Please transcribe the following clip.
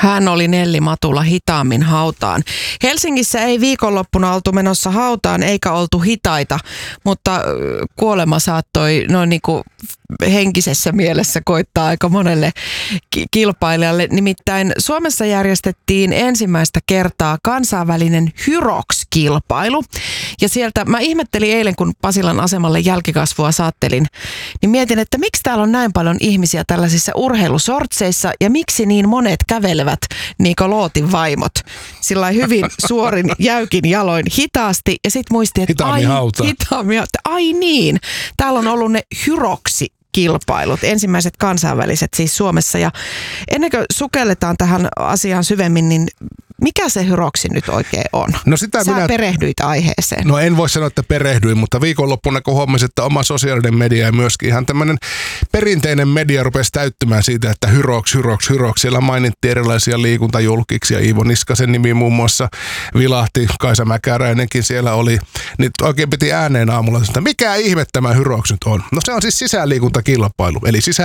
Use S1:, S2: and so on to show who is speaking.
S1: Hän oli Nelli Matula hitaammin hautaan. Helsingissä ei viikonloppuna oltu menossa hautaan eikä oltu hitaita, mutta kuolema saattoi noin niin kuin henkisessä mielessä koittaa aika monelle kilpailijalle. Nimittäin Suomessa järjestettiin ensimmäistä kertaa kansainvälinen Hyrox-kilpailu. Ja sieltä mä ihmettelin eilen, kun Pasilan asemalle jälkikasvua saattelin, niin mietin, että miksi täällä on näin paljon ihmisiä tällaisissa urheilusortseissa ja miksi niin monet kävelevät niin kuin Lootin vaimot. Sillä hyvin suorin, jäykin jaloin hitaasti ja sitten muistin, että ai niin, täällä on ollut ne Hyrox-kilpailut, ensimmäiset kansainväliset siis Suomessa. Ja ennen kuin sukelletaan tähän asiaan syvemmin, niin mikä se Hyroxi nyt oikein on?
S2: No
S1: Sä perehdyit aiheeseen.
S2: No en voi sanoa, että perehdyin, mutta viikonloppuna kun huomasin, että oma sosiaalinen media ja myöskin ihan tämmöinen perinteinen media rupesi täyttymään siitä, että Hyrox. Siellä mainittiin erilaisia liikuntajulkiksi ja Iivo Niskasen nimi muun muassa vilahti. Kaisa Mäkäräinenkin siellä oli. Niin oikein piti ääneen aamulla, että mikä ihme tämä Hyrox nyt on? No se on siis sisäliikuntakilpailu, eli